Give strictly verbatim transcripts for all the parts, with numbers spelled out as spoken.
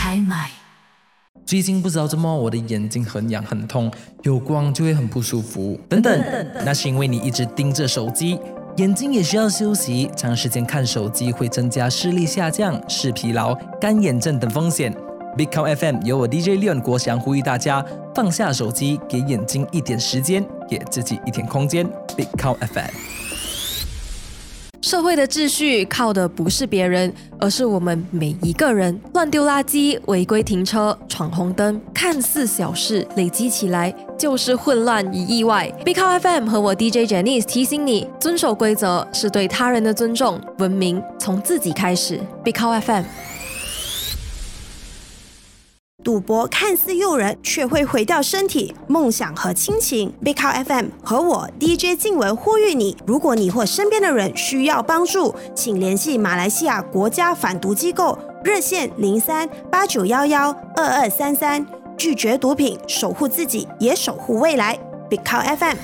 开麦。最近不知道怎么我的眼睛很痒很痛，有光就会很不舒服等等，那是因为你一直盯着手机，眼睛也需要休息，长时间看手机会增加视力下降、视疲劳、干眼症等风险。Big Cow F M 由我 D J Leon 国祥呼吁大家放下手机，给眼睛一点时间，给自己一点空间。Big Cow F M。 社会的秩序靠的不是别人，而是我们每一个人。乱丢垃圾、违规停车、闯红灯，看似小事，累积起来就是混乱与意外。Big Cow F M 和我 D J Janice 提醒你，遵守规则是对他人的尊重，文明从自己开始。Big Cow F M。 赌博看似诱人，却会毁掉身体、梦想和亲情。Big Cow F M 和我 D J 静文呼吁你：如果你或身边的人需要帮助，请联系马来西亚国家反毒机构热线零三八九一一二二三三，拒绝毒品，守护自己，也守护未来。Big Cow F M。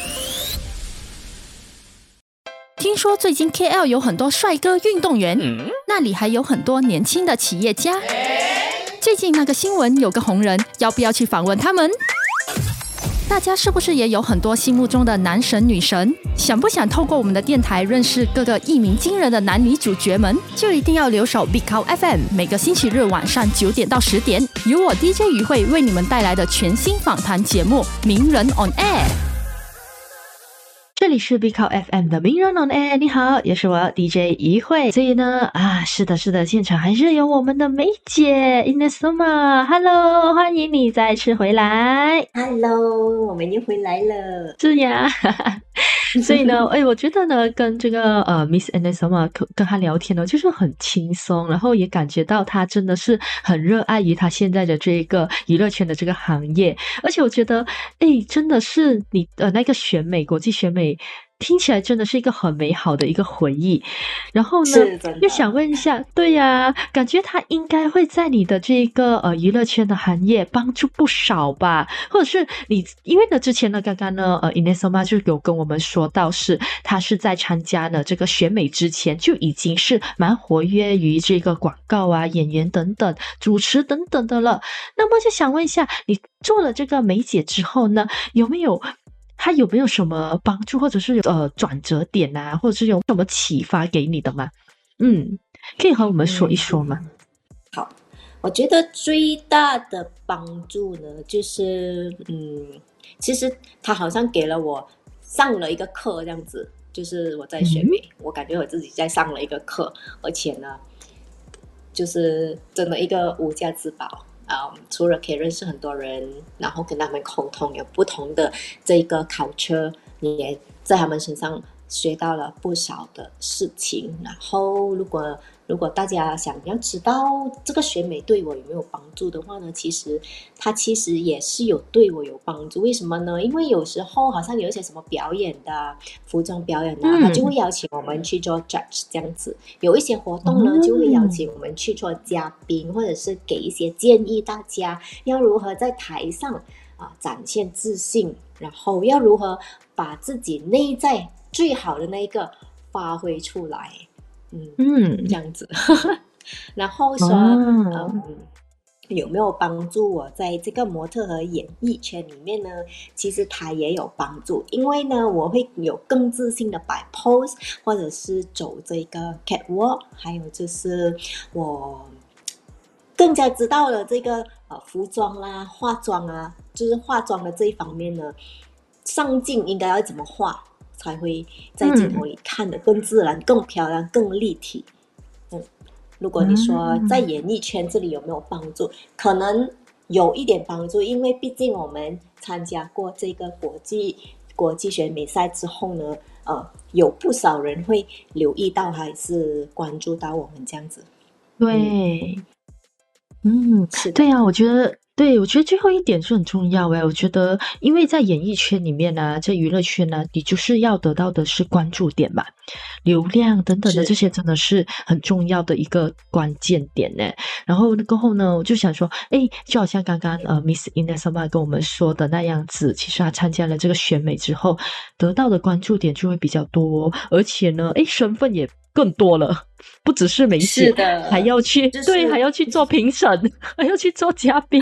听说最近 K L 有很多帅哥运动员，嗯、那里还有很多年轻的企业家。最近那个新闻有个红人，要不要去访问他们？大家是不是也有很多心目中的男神女神？想不想透过我们的电台认识各个一鸣惊人的男女主角们？就一定要留守 Big Cow F M， 每个星期日晚上九点到十点，由我 D J 于慧为你们带来的全新访谈节目《名人 on Air》。这里是 Big Cow F M 的名人 on air， 你好，也是我 D J 于慧。所以呢，啊，是的，是的，现场还是有我们的梅姐 Inesoma，Hello， 欢迎你再次回来。 Hello， 我们又回来了。 是呀。所以呢，哎，我觉得呢，跟这个呃 Miss Inesoma 跟她聊天呢，就是很轻松，然后也感觉到她真的是很热爱于她现在的这个娱乐圈的这个行业，而且我觉得，哎，真的是你呃那个选美国际选美。听起来真的是一个很美好的一个回忆，然后呢，就想问一下，对呀、啊，感觉他应该会在你的这个呃娱乐圈的行业帮助不少吧？或者是你，因为呢之前呢，刚刚呢，呃 Inesoma 就有跟我们说到是，他是在参加呢这个选美之前就已经是蛮活跃于这个广告啊、演员等等、主持等等的了。那么就想问一下，你做了这个梅姐之后呢，有没有？他有没有什么帮助，或者是呃转折点啊，或者是有什么启发给你的吗？嗯，可以和我们说一说吗？ 嗯、好，我觉得最大的帮助呢，就是嗯，其实他好像给了我上了一个课，这样子，就是我在选美、嗯，我感觉我自己在上了一个课，而且呢，就是真的一个无价之宝。Um, 除了可以认识很多人，然后跟他们沟通，有不同的这个culture，你也在他们身上学到了不少的事情。然后如果如果大家想要知道这个选美对我有没有帮助的话呢，其实它其实也是有对我有帮助。为什么呢？因为有时候好像有一些什么表演的服装表演的、啊嗯、他就会邀请我们去做 judge 这样子，有一些活动呢、嗯、就会邀请我们去做嘉宾，或者是给一些建议，大家要如何在台上、呃、展现自信，然后要如何把自己内在最好的那一个发挥出来。嗯, 嗯，这样子，然后说、哦嗯，有没有帮助我在这个模特和演艺圈里面呢？其实它也有帮助，因为呢，我会有更自信的摆 pose， 或者是走这个 catwalk， 还有就是我更加知道了这个呃服装啦、化妆啊，就是化妆的这一方面呢，上镜应该要怎么化？才会在镜头里看得更自然、嗯、更漂亮、更立体。嗯，如果你说在演艺圈这里有没有帮助，可能有一点帮助，因为毕竟我们参加过这个国际国际选美赛之后呢，呃，有不少人会留意到还是关注到我们这样子。 对，嗯，嗯是对啊，我觉得。对，我觉得最后一点是很重要诶。我觉得因为在演艺圈里面啊，在娱乐圈啊，你就是要得到的是关注点嘛，流量等等的，这些真的是很重要的一个关键点呢。然后过后呢，我就想说，诶，就好像刚刚呃 Miss Inesoma 跟我们说的那样子，其实她参加了这个选美之后，得到的关注点就会比较多，而且呢，诶，身份也更多了，不只是梅姐， 是的， 还要去、 就是、 对，还要去做评审，还要去做嘉宾，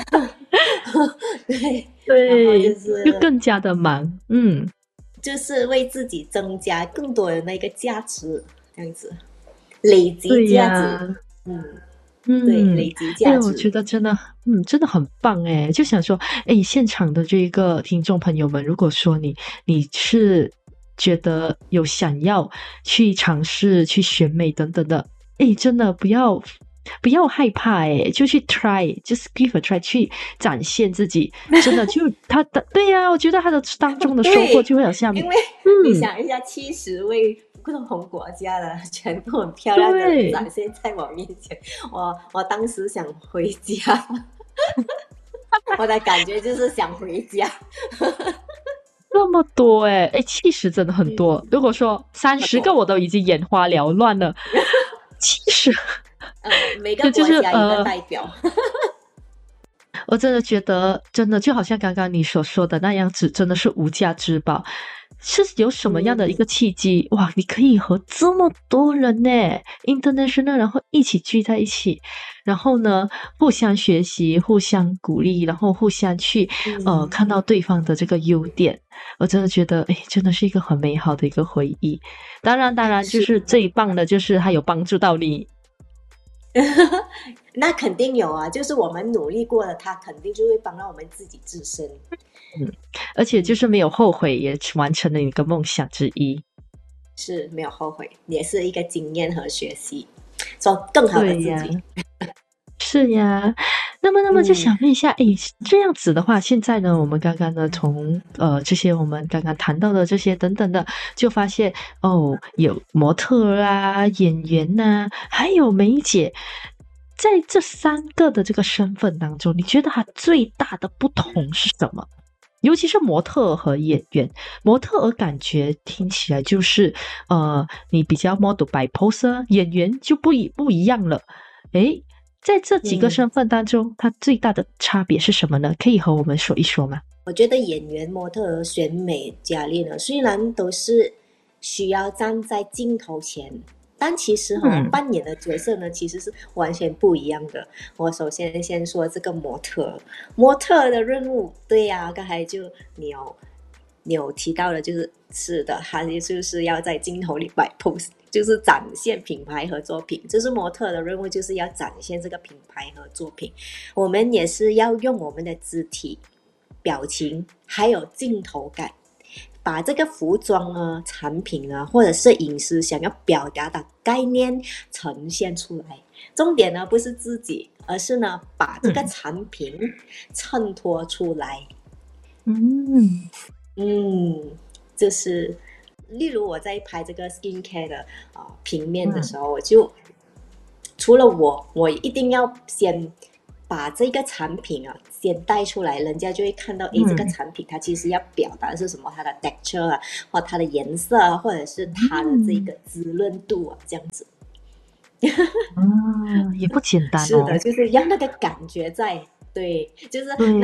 对对， 然后就是就更加的忙，嗯， 就是为自己增加更多的那个价值，这样子累积价值， 呀嗯。 嗯， 对，累积价值。 哎，我觉得真的，嗯，真的很棒哎！就想说，哎，现场的这个听众朋友们，如果说你你是觉得有想要去尝试、去选美等等的，哎，真的不要不要害怕哎，就去 try，just give a try，去展现自己。真的，就他的对呀、啊，我觉得他的当中的收获就会好像， 因为、 嗯、 你想一下，七十位不同国家的全部很漂亮的展现在我面前，我我当时想回家，我的感觉就是想回家。 那么多哎、欸、哎，七十真的很多。嗯、如果说三十个我都已经眼花缭乱了，七十， 嗯，每个国家一个代表。就是呃、 我真的觉得，真的就好像刚刚你所说的那样子，真的是无价之宝。是有什么样的一个契机、嗯、哇你可以和这么多人呢 international 然后一起聚在一起，然后呢互相学习互相鼓励，然后互相去、嗯、呃看到对方的这个优点，我真的觉得诶真的是一个很美好的一个回忆。当然当然就是最棒的就是它有帮助到你。 那肯定有啊，就是我们努力过了，它肯定就会帮到我们自己自身。 嗯，而且就是没有后悔，也完成了一个梦想之一。 是没有后悔，也是一个经验和学习，做更好的自己。 是呀，那么那么就想问一下，诶、嗯、这样子的话，现在呢我们刚刚呢从呃这些我们刚刚谈到的这些等等的，就发现哦有模特啊、演员啊，还有梅姐，在这三个的这个身份当中，你觉得它最大的不同是什么？尤其是模特和演员，模特儿感觉听起来就是呃你比较 model by pose， 演员就不一不一样了。诶在这几个身份当中、嗯、它最大的差别是什么呢？可以和我们说一说吗？ 我觉得演员、模特和选美佳丽呢，虽然都是需要站在镜头前，但其实哦、嗯、扮演的角色呢其实是完全不一样的。我首先先说这个模特模特的任务，对呀、啊，刚才就你有你有提到的，就是是的，他就是要在镜头里摆 pose， 就是展现品牌和作品，就是模特的任务就是要展现这个品牌和作品。我们也是要用我们的肢体表情还有镜头感，把这个服装啊、产品啊，或者是影视想要表达的概念呈现出来。重点呢不是自己，而是呢把这个产品衬托出来。嗯嗯，就是例如我在拍这个 skincare 的、呃、平面的时候，我就除了我，我一定要先把这个产品啊先带出来，人家就会看到，诶，这个产品它其实要表达的是什么，它的 texture 啊，或它的颜色啊，或者是它的这个滋润度啊，这样子。 嗯，也不简单哦。 是的，就是让那个感觉在，对，就是。